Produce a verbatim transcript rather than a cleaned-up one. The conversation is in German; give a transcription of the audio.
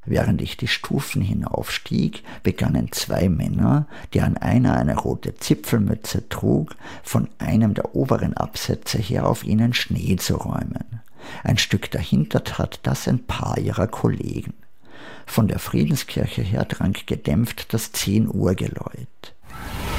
Während ich die Stufen hinaufstieg, begannen zwei Männer, deren einer eine rote Zipfelmütze trug, von einem der oberen Absätze her auf ihnen Schnee zu räumen. Ein Stück dahinter tat das ein paar ihrer Kollegen. Von der Friedenskirche her drang gedämpft das Zehn-Uhr-Geläut.